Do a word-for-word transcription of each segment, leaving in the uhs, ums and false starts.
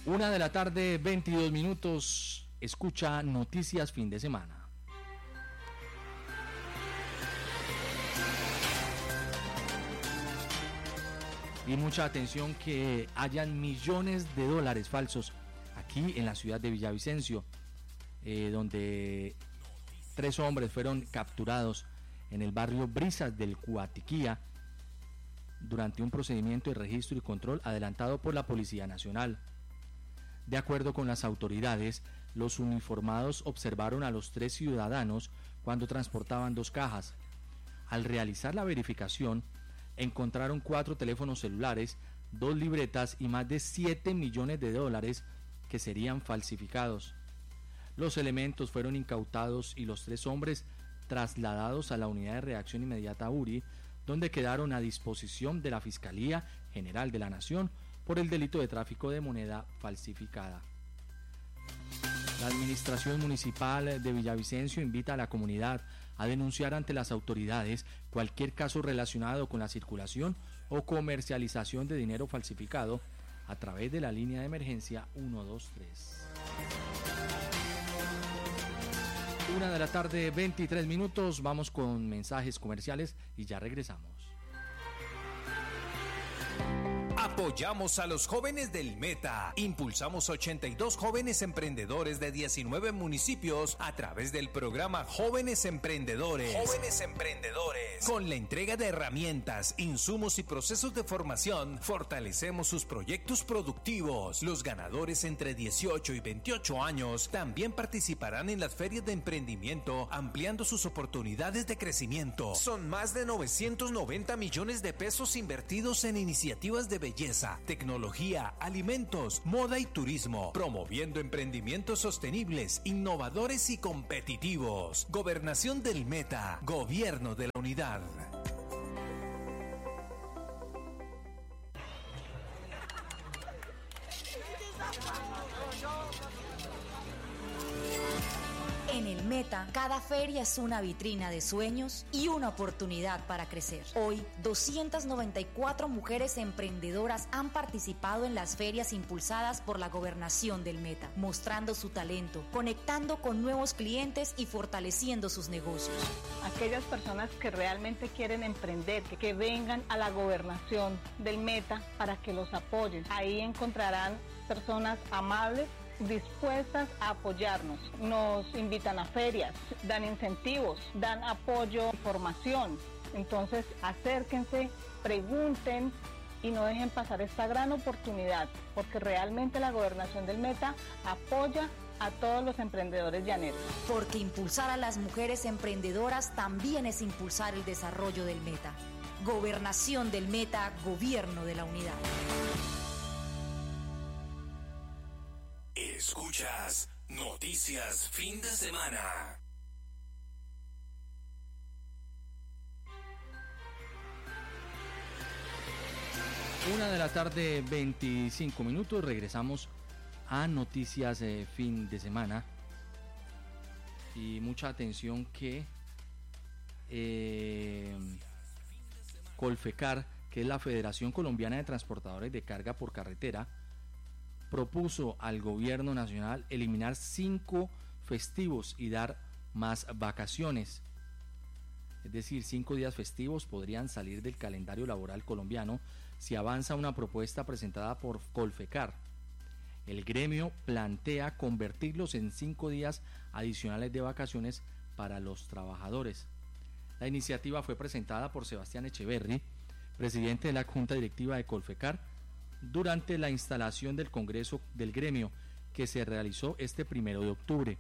Una de la tarde, veintidós minutos, escucha Noticias Fin de Semana. Y mucha atención que hayan millones de dólares falsos aquí en la ciudad de Villavicencio, eh, donde tres hombres fueron capturados en el barrio Brisas del Cuatiquía durante un procedimiento de registro y control adelantado por la Policía Nacional. De acuerdo con las autoridades, los uniformados observaron a los tres ciudadanos cuando transportaban dos cajas. Al realizar la verificación, encontraron cuatro teléfonos celulares, dos libretas y más de siete millones de dólares que serían falsificados. Los elementos fueron incautados y los tres hombres trasladados a la Unidad de Reacción Inmediata U R I, donde quedaron a disposición de la Fiscalía General de la Nación por el delito de tráfico de moneda falsificada. La Administración Municipal de Villavicencio invita a la comunidad a denunciar ante las autoridades cualquier caso relacionado con la circulación o comercialización de dinero falsificado a través de la línea de emergencia uno dos tres. Una de la tarde, veintitrés minutos, vamos con mensajes comerciales y ya regresamos. Apoyamos a los jóvenes del Meta. Impulsamos ochenta y dos jóvenes emprendedores de diecinueve municipios a través del programa Jóvenes Emprendedores. Jóvenes Emprendedores. Con la entrega de herramientas, insumos y procesos de formación, fortalecemos sus proyectos productivos. Los ganadores entre dieciocho y veintiocho años también participarán en las ferias de emprendimiento, ampliando sus oportunidades de crecimiento. Son más de novecientos noventa millones de pesos invertidos en iniciativas de belleza, tecnología, alimentos, moda y turismo, promoviendo emprendimientos sostenibles, innovadores y competitivos. Gobernación del Meta, Gobierno de la Unidad. En el Meta, cada feria es una vitrina de sueños y una oportunidad para crecer. Hoy, doscientas noventa y cuatro mujeres emprendedoras han participado en las ferias impulsadas por la Gobernación del Meta, mostrando su talento, conectando con nuevos clientes y fortaleciendo sus negocios. Aquellas personas que realmente quieren emprender, que, que vengan a la Gobernación del Meta para que los apoyen. Ahí encontrarán personas amables, dispuestas a apoyarnos. Nos invitan a ferias, dan incentivos, dan apoyo, formación. Entonces, acérquense, pregunten y no dejen pasar esta gran oportunidad, porque realmente la Gobernación del Meta apoya a todos los emprendedores llaneros. Porque impulsar a las mujeres emprendedoras también es impulsar el desarrollo del Meta. Gobernación del Meta, Gobierno de la Unidad. Escuchas Noticias Fin de Semana. Una de la tarde, veinticinco minutos, regresamos a Noticias eh, Fin de Semana. Y mucha atención que eh, Colfecar, que es la Federación Colombiana de Transportadores de Carga por Carretera, propuso al gobierno nacional eliminar cinco festivos y dar más vacaciones. Es decir, cinco días festivos podrían salir del calendario laboral colombiano si avanza una propuesta presentada por Colfecar. El gremio plantea convertirlos en cinco días adicionales de vacaciones para los trabajadores. La iniciativa fue presentada por Sebastián Echeverry, presidente de la Junta Directiva de Colfecar, durante la instalación del Congreso del Gremio, que se realizó este primero de octubre.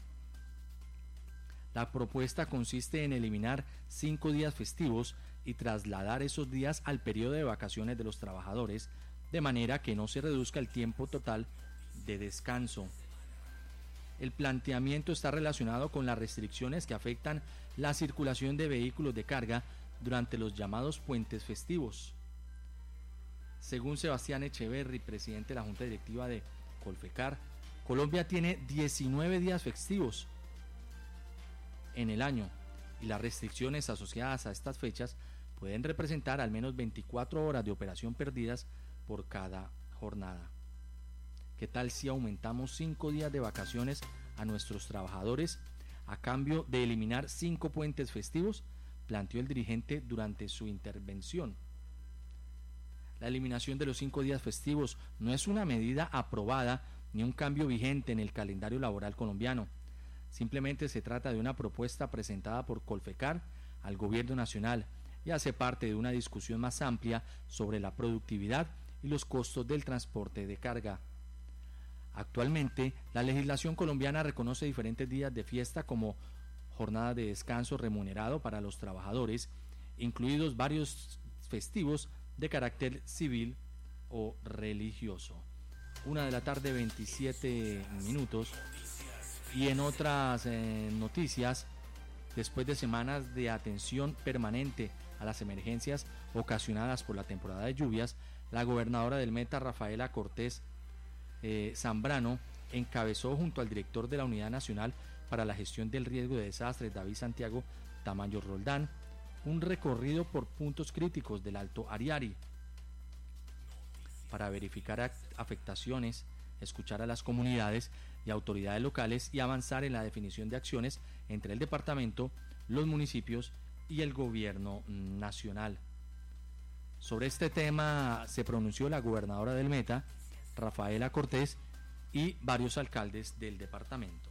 La propuesta consiste en eliminar cinco días festivos y trasladar esos días al periodo de vacaciones de los trabajadores, de manera que no se reduzca el tiempo total de descanso. El planteamiento está relacionado con las restricciones que afectan la circulación de vehículos de carga durante los llamados puentes festivos. Según Sebastián Echeverry, presidente de la Junta Directiva de Colfecar, Colombia tiene diecinueve días festivos en el año y las restricciones asociadas a estas fechas pueden representar al menos veinticuatro horas de operación perdidas por cada jornada. ¿Qué tal si aumentamos cinco días de vacaciones a nuestros trabajadores a cambio de eliminar cinco puentes festivos?, planteó el dirigente durante su intervención. La eliminación de los cinco días festivos no es una medida aprobada ni un cambio vigente en el calendario laboral colombiano. Simplemente se trata de una propuesta presentada por Colfecar al Gobierno Nacional y hace parte de una discusión más amplia sobre la productividad y los costos del transporte de carga. Actualmente, la legislación colombiana reconoce diferentes días de fiesta como jornada de descanso remunerado para los trabajadores, incluidos varios festivos de carácter civil o religioso. Una de la tarde, veintisiete minutos. Y en otras eh, noticias, después de semanas de atención permanente a las emergencias ocasionadas por la temporada de lluvias, la gobernadora del Meta, Rafaela Cortés eh, Zambrano, encabezó junto al director de la Unidad Nacional para la Gestión del Riesgo de Desastres, David Santiago Tamayo Roldán, un recorrido por puntos críticos del Alto Ariari para verificar afectaciones, escuchar a las comunidades y autoridades locales y avanzar en la definición de acciones entre el departamento, los municipios y el gobierno nacional. Sobre este tema se pronunció la gobernadora del Meta, Rafaela Cortés, y varios alcaldes del departamento.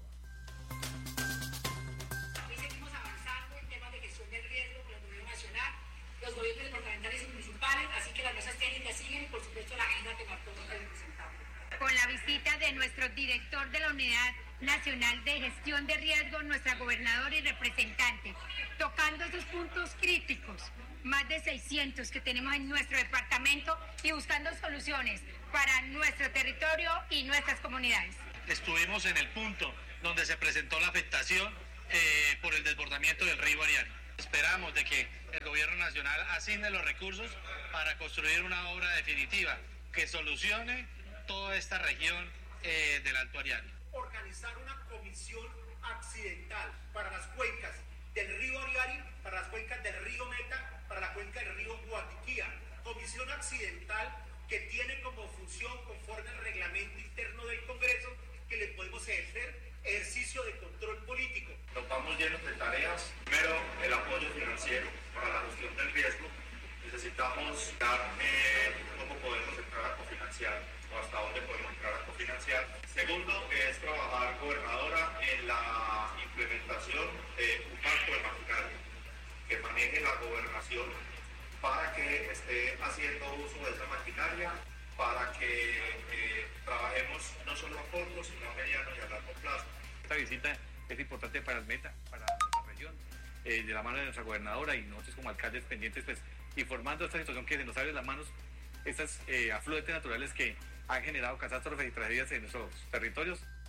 Seguimos avanzando en temas de gestión del riesgo con el gobierno nacional, los gobiernos departamentales y municipales, así que las mesas técnicas siguen y por supuesto la agenda que marcó el representante. Con la visita de nuestro director de la Unidad Nacional de Gestión de Riesgo, nuestra gobernadora y representante, tocando esos puntos críticos, más de seiscientos que tenemos en nuestro departamento y buscando soluciones para nuestro territorio y nuestras comunidades. Estuvimos en el punto donde se presentó la afectación eh, por el desbordamiento del río Ariari. Esperamos de que el gobierno nacional asigne los recursos para construir una obra definitiva que solucione toda esta región eh, del Alto Ariari. Organizar una comisión accidental para las cuencas del río Ariari, para las cuencas del río Meta, para la cuenca del río Guatiquía. Comisión accidental que tiene como función, conforme al reglamento interno del Congreso, que le podemos ejercer ejercicio de control político. Nos vamos llenos de tareas. Primero, el apoyo financiero para la gestión del riesgo. Necesitamos dar eh, cómo podemos entrar a cofinanciar o hasta dónde podemos entrar a cofinanciar. Segundo, es trabajar, gobernadora, en la implementación de un banco de maquinaria que maneje la gobernación para que esté haciendo uso de esa maquinaria, para que eh, trabajemos no solo a corto, sino a mediano y a largo plazo. Esta visita es importante para el Meta, para nuestra región, eh, de la mano de nuestra gobernadora y nosotros como alcaldes pendientes, pues informando esta situación que se nos abre las manos, estas eh, afluentes naturales que han generado catástrofes y tragedias en nuestros territorios.